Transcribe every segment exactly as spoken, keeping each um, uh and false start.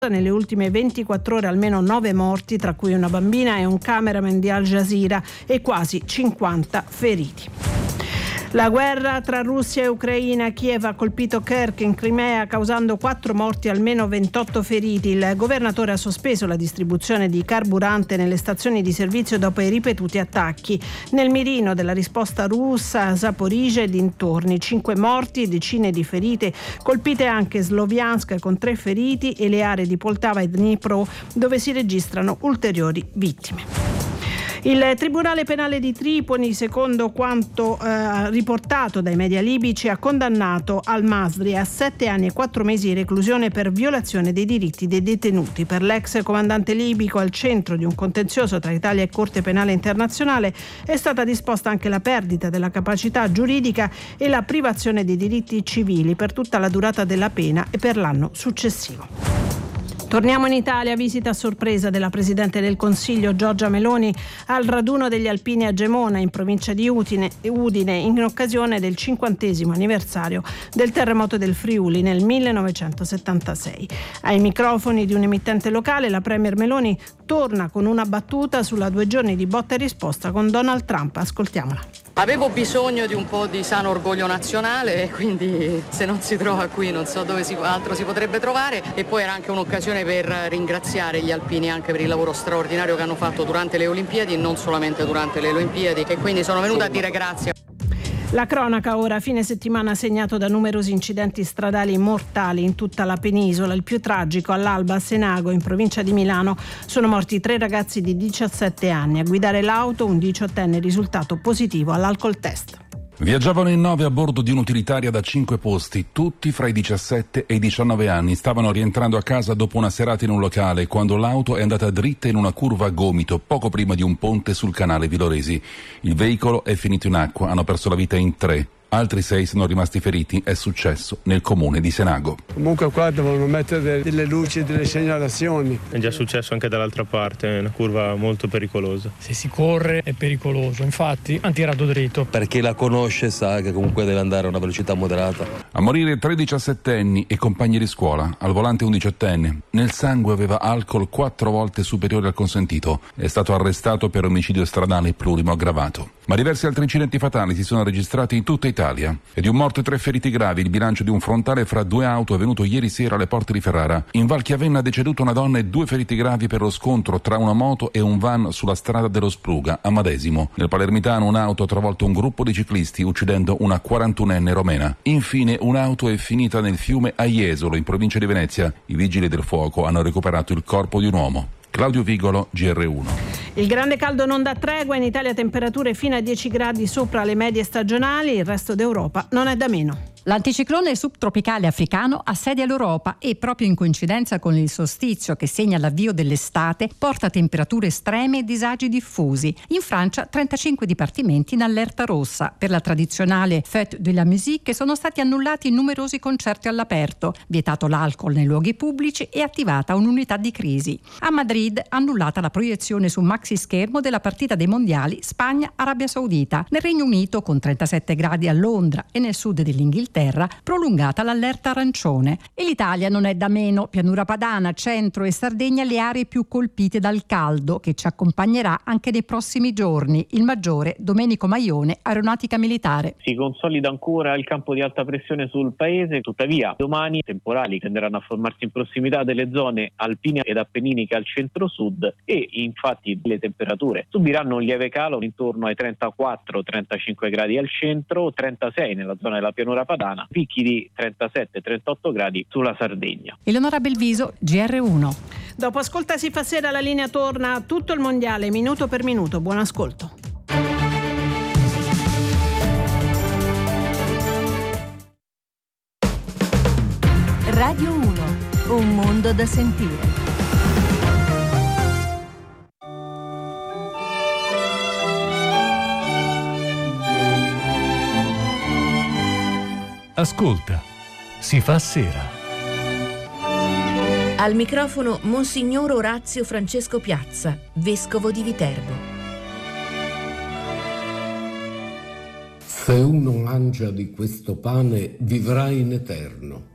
Nelle ultime ventiquattro ore almeno nove morti, tra cui una bambina e un cameraman di Al Jazeera, e quasi cinquanta feriti. La guerra tra Russia e Ucraina. Kiev ha colpito Kerch in Crimea, causando quattro morti e almeno ventotto feriti. Il governatore ha sospeso la distribuzione di carburante nelle stazioni di servizio dopo i ripetuti attacchi. Nel mirino della risposta russa a Zaporizhzhia e dintorni, cinque morti e decine di ferite, colpite anche Sloviansk con tre feriti e le aree di Poltava e Dnipro, dove si registrano ulteriori vittime. Il Tribunale Penale di Tripoli, secondo quanto eh, riportato dai media libici, ha condannato Al-Masri a sette anni e quattro mesi di reclusione per violazione dei diritti dei detenuti. Per l'ex comandante libico, al centro di un contenzioso tra Italia e Corte Penale Internazionale, è stata disposta anche la perdita della capacità giuridica e la privazione dei diritti civili per tutta la durata della pena e per l'anno successivo. Torniamo in Italia, visita a sorpresa della Presidente del Consiglio Giorgia Meloni al raduno degli alpini a Gemona, in provincia di Udine, Udine in occasione del cinquantesimo anniversario del terremoto del Friuli nel millenovecentosettantasei. Ai microfoni di un emittente locale, la Premier Meloni torna con una battuta sulla due giorni di botta e risposta con Donald Trump. Ascoltiamola. Avevo bisogno di un po' di sano orgoglio nazionale, quindi se non si trova qui non so dove si, altro si potrebbe trovare, e poi era anche un'occasione per ringraziare gli alpini anche per il lavoro straordinario che hanno fatto durante le Olimpiadi e non solamente durante le Olimpiadi, e quindi sono venuta a dire grazie. La cronaca ora, fine settimana segnato da numerosi incidenti stradali mortali in tutta la penisola. Il più tragico all'Alba a Senago, in provincia di Milano, sono morti tre ragazzi di diciassette anni. A guidare l'auto un diciottenne risultato positivo all'alcol test. Viaggiavano in nove a bordo di un'utilitaria da cinque posti, tutti fra i diciassette e i diciannove anni. Stavano rientrando a casa dopo una serata in un locale quando l'auto è andata dritta in una curva a gomito poco prima di un ponte sul canale Villoresi. Il veicolo è finito in acqua, hanno perso la vita in tre. Altri sei sono rimasti feriti. È successo nel comune di Senago. Comunque qua devono mettere delle luci e delle segnalazioni. È già successo anche dall'altra parte, è una curva molto pericolosa. Se si corre è pericoloso, infatti han tirato dritto. Per chi la conosce sa che comunque deve andare a una velocità moderata. A morire tre diciassettenni e compagni di scuola, al volante un diciottenne. Nel sangue aveva alcol quattro volte superiore al consentito. È stato arrestato per omicidio stradale plurimo aggravato. Ma diversi altri incidenti fatali si sono registrati in tutta Italia. E di un morto e tre feriti gravi il bilancio di un frontale fra due auto è venuto ieri sera alle porte di Ferrara. In Val Chiavenna è deceduta una donna e due feriti gravi per lo scontro tra una moto e un van sulla strada dello Spluga, a Madesimo. Nel Palermitano un'auto ha travolto un gruppo di ciclisti uccidendo una quarantunenne romena. Infine un'auto è finita nel fiume a Jesolo, in provincia di Venezia. I vigili del fuoco hanno recuperato il corpo di un uomo. Claudio Vigolo, G R uno. Il grande caldo non dà tregua, in Italia temperature fino a dieci gradi sopra le medie stagionali, il resto d'Europa non è da meno. L'anticiclone subtropicale africano assedia l'Europa e, proprio in coincidenza con il solstizio che segna l'avvio dell'estate, porta temperature estreme e disagi diffusi. In Francia trentacinque dipartimenti in allerta rossa. Per la tradizionale Fête de la Musique sono stati annullati numerosi concerti all'aperto, vietato l'alcol nei luoghi pubblici e attivata un'unità di crisi. A Madrid annullata la proiezione su maxi schermo della partita dei mondiali Spagna-Arabia Saudita. Nel Regno Unito, con trentasette gradi a Londra e nel sud dell'Inghilterra, terra, prolungata l'allerta arancione. E l'Italia non è da meno. Pianura Padana, Centro e Sardegna le aree più colpite dal caldo, che ci accompagnerà anche nei prossimi giorni. Il maggiore Domenico Maione, Aeronautica Militare. Si consolida ancora il campo di alta pressione sul paese, tuttavia domani i temporali tenderanno a formarsi in prossimità delle zone alpine ed appenniniche al centro-sud e infatti le temperature subiranno un lieve calo intorno ai trentaquattro trentacinque gradi al centro, trentasei nella zona della Pianura Padana, picchi di trentasette trentotto gradi sulla Sardegna. Eleonora Belviso, G R uno. Dopo Ascolta si fa sera, la linea torna a tutto il mondiale, minuto per minuto. Buon ascolto. Radio uno, un mondo da sentire. Ascolta, si fa sera. Al microfono Monsignor Orazio Francesco Piazza, vescovo di Viterbo. Se uno mangia di questo pane vivrà in eterno,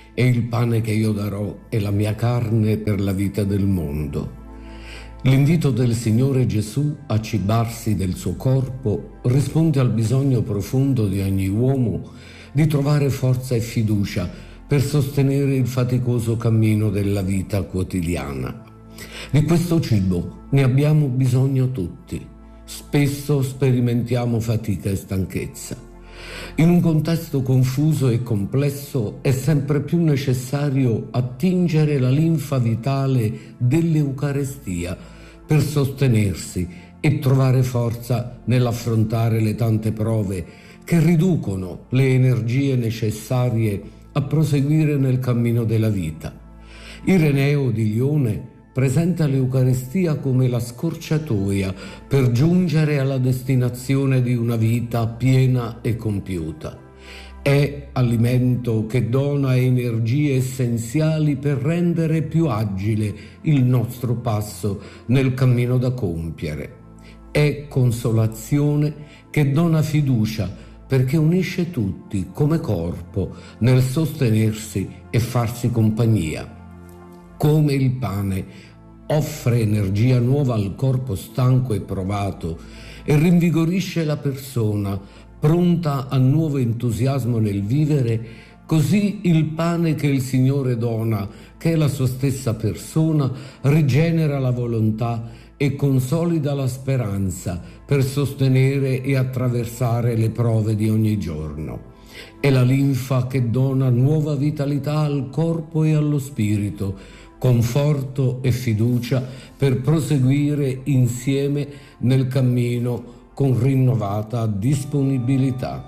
e il pane che io darò è la mia carne per la vita del mondo. L'invito del Signore Gesù a cibarsi del suo corpo risponde al bisogno profondo di ogni uomo di trovare forza e fiducia per sostenere il faticoso cammino della vita quotidiana. Di questo cibo ne abbiamo bisogno tutti. Spesso sperimentiamo fatica e stanchezza. In un contesto confuso e complesso è sempre più necessario attingere la linfa vitale dell'Eucarestia per sostenersi e trovare forza nell'affrontare le tante prove che riducono le energie necessarie a proseguire nel cammino della vita. Ireneo di Lione presenta l'Eucaristia come la scorciatoia per giungere alla destinazione di una vita piena e compiuta. È alimento che dona energie essenziali per rendere più agile il nostro passo nel cammino da compiere. È consolazione che dona fiducia perché unisce tutti come corpo nel sostenersi e farsi compagnia. Come il pane offre energia nuova al corpo stanco e provato e rinvigorisce la persona pronta a nuovo entusiasmo nel vivere, così il pane che il Signore dona, che è la sua stessa persona, rigenera la volontà e consolida la speranza per sostenere e attraversare le prove di ogni giorno. È la linfa che dona nuova vitalità al corpo e allo spirito, conforto e fiducia per proseguire insieme nel cammino con rinnovata disponibilità.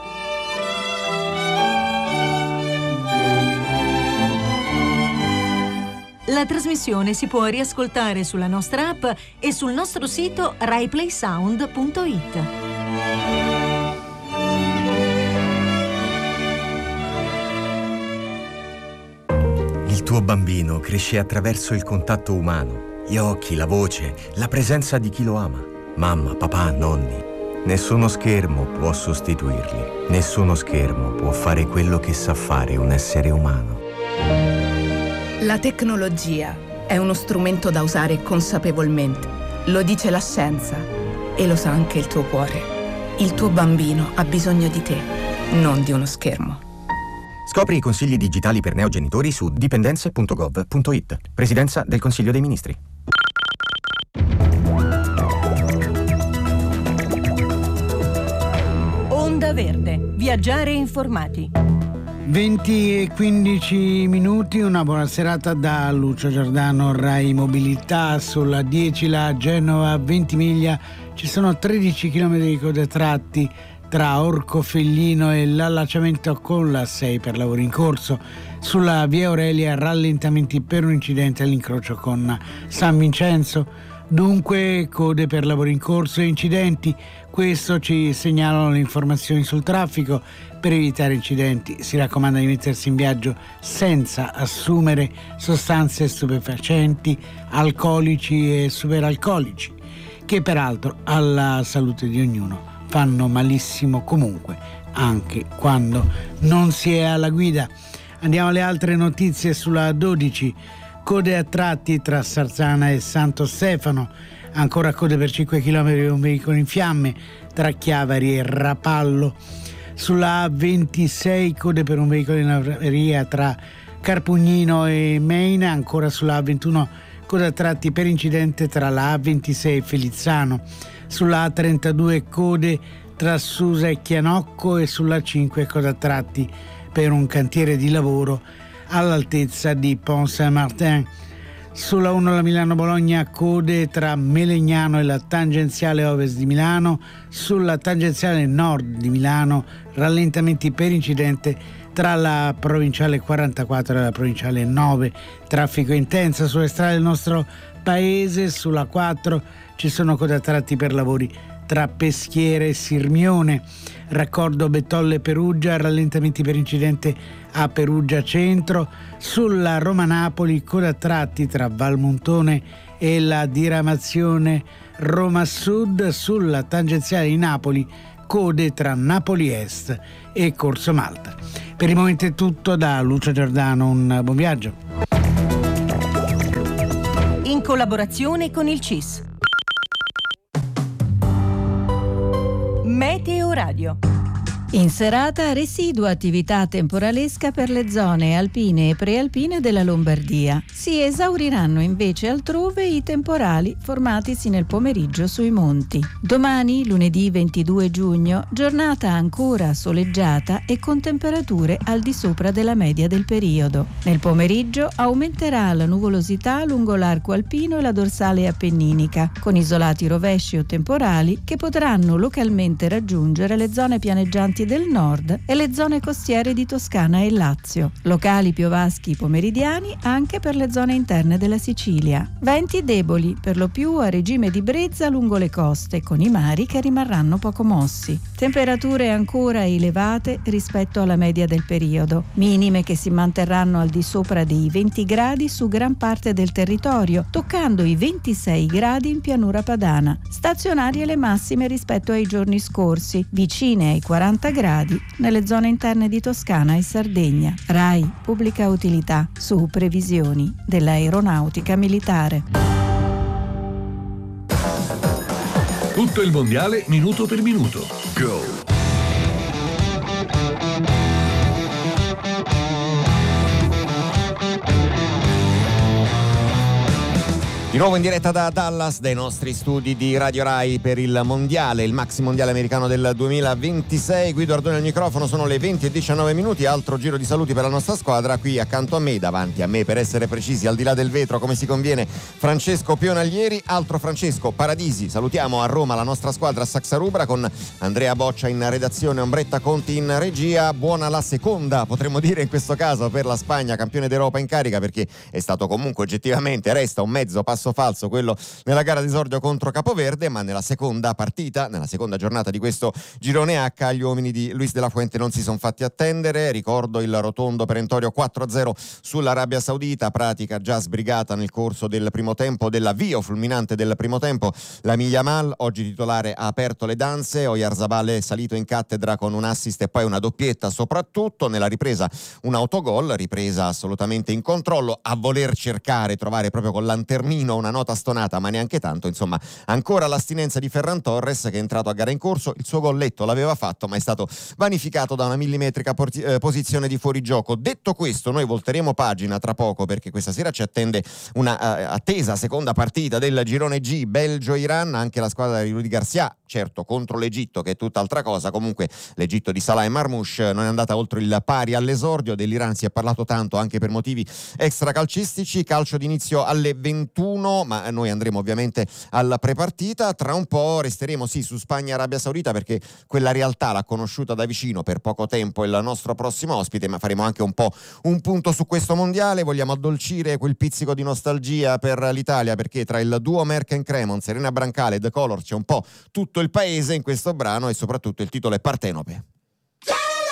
La trasmissione si può riascoltare sulla nostra app e sul nostro sito rai play sound punto it. Il tuo bambino cresce attraverso il contatto umano, gli occhi, la voce, la presenza di chi lo ama. Mamma, papà, nonni. Nessuno schermo può sostituirli. Nessuno schermo può fare quello che sa fare un essere umano. La tecnologia è uno strumento da usare consapevolmente. Lo dice la scienza e lo sa anche il tuo cuore. Il tuo bambino ha bisogno di te, non di uno schermo. Scopri i consigli digitali per neogenitori su dipendenze punto gov punto it. Presidenza del Consiglio dei Ministri. Onda Verde. Viaggiare informati. venti e quindici minuti, una buona serata da Lucio Giordano, Rai Mobilità. Sulla dieci la Genova Ventimiglia ci sono tredici chilometri di coda tratti tra Orcofelino e l'allacciamento con la sei per lavori in corso. Sulla via Aurelia rallentamenti per un incidente all'incrocio con San Vincenzo. Dunque code per lavori in corso e incidenti. Questo ci segnalano le informazioni sul traffico. Per evitare incidenti si raccomanda di mettersi in viaggio senza assumere sostanze stupefacenti, alcolici e superalcolici, che peraltro alla salute di ognuno fanno malissimo comunque, anche quando non si è alla guida. Andiamo alle altre notizie sulla dodici. Code a tratti tra Sarzana e Santo Stefano, ancora code per cinque chilometri di un veicolo in fiamme tra Chiavari e Rapallo. Sulla A ventisei code per un veicolo in avaria tra Carpugnino e Meina, ancora sulla A ventuno code a tratti per incidente tra la A ventisei e Felizzano. Sulla A trentadue code tra Susa e Chianocco e sulla cinque code a tratti per un cantiere di lavoro all'altezza di Pont Saint-Martin. Sulla uno la Milano-Bologna code tra Melegnano e la tangenziale ovest di Milano. Sulla tangenziale nord di Milano rallentamenti per incidente tra la provinciale quarantaquattro e la provinciale nove. Traffico intenso sulle strade del nostro paese. Sulla quattro ci sono code a tratti per lavori tra Peschiera e Sirmione. Raccordo Bettolle-Perugia, rallentamenti per incidente a Perugia Centro. Sulla Roma-Napoli coda a tratti tra Valmontone e la diramazione Roma Sud. Sulla tangenziale di Napoli code tra Napoli Est e Corso Malta. Per il momento è tutto, da Lucio Giordano un buon viaggio. In collaborazione con il C I S. Meteo Radio. In serata residua attività temporalesca per le zone alpine e prealpine della Lombardia. Si esauriranno invece altrove i temporali formatisi nel pomeriggio sui monti. Domani, lunedì ventidue giugno, giornata ancora soleggiata e con temperature al di sopra della media del periodo. Nel pomeriggio aumenterà la nuvolosità lungo l'arco alpino e la dorsale appenninica, con isolati rovesci o temporali che potranno localmente raggiungere le zone pianeggianti del nord e le zone costiere di Toscana e Lazio. Locali piovaschi pomeridiani anche per le zone interne della Sicilia. Venti deboli, per lo più a regime di brezza lungo le coste, con i mari che rimarranno poco mossi. Temperature ancora elevate rispetto alla media del periodo, minime che si manterranno al di sopra dei venti gradi su gran parte del territorio, toccando i ventisei gradi in pianura padana. Stazionarie le massime rispetto ai giorni scorsi, vicine ai quaranta gradi nelle zone interne di Toscana e Sardegna. RAI Pubblica Utilità, su previsioni dell'aeronautica militare. Tutto il mondiale minuto per minuto. Go! Di nuovo in diretta da Dallas, dai nostri studi di Radio Rai per il mondiale, il maxi mondiale americano del duemilaventisei. Guido Ardoni al microfono, sono le venti e diciannove minuti. Altro giro di saluti per la nostra squadra. Qui accanto a me, davanti a me per essere precisi, al di là del vetro come si conviene, Francesco Pionaglieri, altro Francesco Paradisi. Salutiamo a Roma la nostra squadra a Saxa Rubra con Andrea Boccia in redazione, Ombretta Conti in regia. Buona la seconda, potremmo dire in questo caso, per la Spagna, campione d'Europa in carica, perché è stato comunque oggettivamente, resta un mezzo passo falso quello nella gara d'esordio contro Capoverde, ma nella seconda partita, nella seconda giornata di questo girone H, gli uomini di Luis de la Fuente non si sono fatti attendere. Ricordo il rotondo perentorio quattro a zero sull'Arabia Saudita, pratica già sbrigata nel corso del primo tempo, dell'avvio fulminante del primo tempo. La Yamal, oggi titolare, ha aperto le danze. Oyarzabal è salito in cattedra con un assist e poi una doppietta, soprattutto nella ripresa un autogol, ripresa assolutamente in controllo, a voler cercare, trovare proprio con lanternino una nota stonata, ma neanche tanto. Insomma, ancora l'astinenza di Ferran Torres, che è entrato a gara in corso. Il suo golletto l'aveva fatto, ma è stato vanificato da una millimetrica porti- eh, posizione di fuorigioco. Detto questo, noi volteremo pagina tra poco, perché questa sera ci attende una uh, attesa seconda partita del girone G, Belgio-Iran. Anche la squadra di Rudy Garcia, certo contro l'Egitto, che è tutt'altra cosa. Comunque l'Egitto di Salah e Marmoush non è andata oltre il pari all'esordio. Dell'Iran si è parlato tanto anche per motivi extracalcistici. Calcio d'inizio alle ventuno, ma noi andremo ovviamente alla prepartita. Tra un po' resteremo sì su Spagna-Arabia Saudita, perché quella realtà l'ha conosciuta da vicino per poco tempo il nostro prossimo ospite, ma faremo anche un po' un punto su questo mondiale. Vogliamo addolcire quel pizzico di nostalgia per l'Italia, perché tra il duo Merck and Cremon, Serena Brancale e The Color c'è un po' tutto il paese in questo brano, e soprattutto il titolo è Partenope.